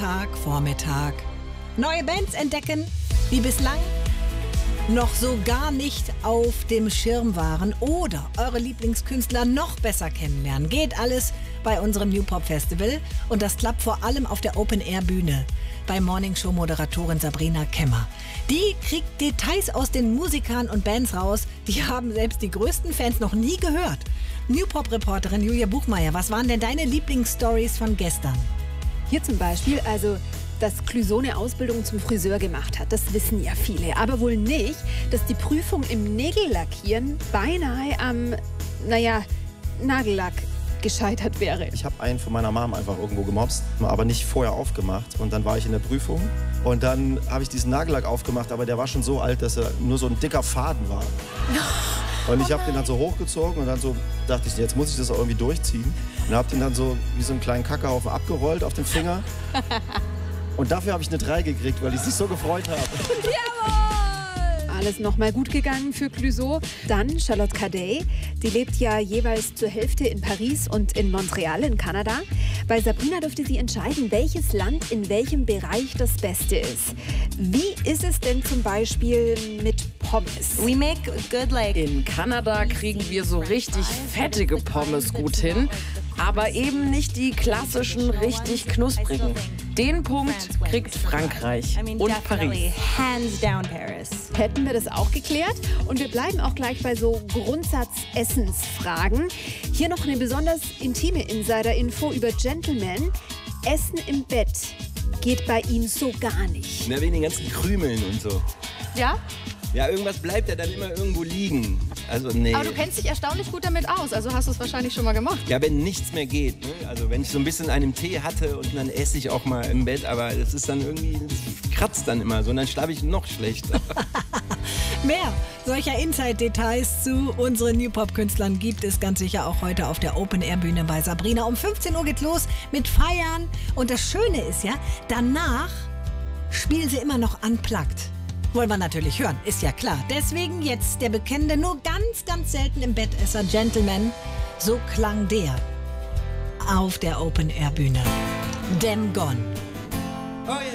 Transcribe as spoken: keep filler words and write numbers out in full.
Vormittag. Neue Bands entdecken, die bislang noch so gar nicht auf dem Schirm waren oder eure Lieblingskünstler noch besser kennenlernen. Geht alles bei unserem New Pop Festival und das klappt vor allem auf der Open-Air-Bühne bei Morningshow-Moderatorin Sabrina Kemmer. Die kriegt Details aus den Musikern und Bands raus, die haben selbst die größten Fans noch nie gehört. New Pop-Reporterin Julia Buchmeier, was waren denn deine Lieblingsstories von gestern? Hier zum Beispiel, also dass Clouseau eine Ausbildung zum Friseur gemacht hat, das wissen ja viele. Aber wohl nicht, dass die Prüfung im Nägellackieren beinahe am, naja, Nagellack gescheitert wäre. Ich habe einen von meiner Mom einfach irgendwo gemobst, aber nicht vorher aufgemacht. Und dann war ich in der Prüfung und dann habe ich diesen Nagellack aufgemacht, aber der war schon so alt, dass er nur so ein dicker Faden war. Und ich habe den dann so hochgezogen und dann so dachte ich, jetzt muss ich das auch irgendwie durchziehen. Und habe den dann so wie so einen kleinen Kackerhaufen abgerollt auf den Finger. Und dafür habe ich eine drei gekriegt, weil ich mich so gefreut habe. Jawohl! Alles nochmal gut gegangen für Clouseau. Dann Charlotte Cadet. Die lebt ja jeweils zur Hälfte in Paris und in Montreal in Kanada. Bei Sabrina durfte sie entscheiden, welches Land in welchem Bereich das Beste ist. Wie ist es denn zum Beispiel mit Pommes? We make good, like in Kanada kriegen wir so richtig fettige Pommes gut hin, aber eben nicht die klassischen, richtig knusprigen. Den Punkt kriegt Frankreich und Paris. Hands down Paris. Hätten wir das auch geklärt? Und wir bleiben auch gleich bei so Grundsatz-Essensfragen. Hier noch eine besonders intime Insider-Info über Gentleman. Essen im Bett geht bei ihm so gar nicht. Na, wegen den ganzen Krümeln und so. Ja? Ja, irgendwas bleibt ja dann immer irgendwo liegen. Also, nee. Aber du kennst dich erstaunlich gut damit aus, also hast du es wahrscheinlich schon mal gemacht. Ja, wenn nichts mehr geht. Ne? Also wenn ich so ein bisschen einen Tee hatte und dann esse ich auch mal im Bett, aber das ist dann irgendwie, das kratzt dann immer so und dann schlafe ich noch schlechter. Mehr solcher Inside-Details zu unseren New Pop-Künstlern gibt es ganz sicher auch heute auf der Open-Air-Bühne bei Sabrina. Um fünfzehn Uhr geht's los mit Feiern. Und das Schöne ist ja, danach spielen sie immer noch unplugged. Wollen wir natürlich hören, ist ja klar. Deswegen jetzt der bekannte, nur ganz, ganz selten im Bettesser Gentleman. So klang der auf der Open-Air-Bühne. Dem Gone.